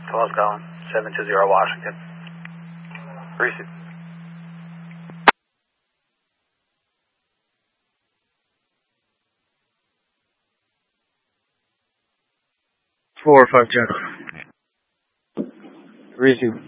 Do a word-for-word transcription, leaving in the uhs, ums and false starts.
twelve Colin, seven two zero Washington. Receive. four five Jack. Receive.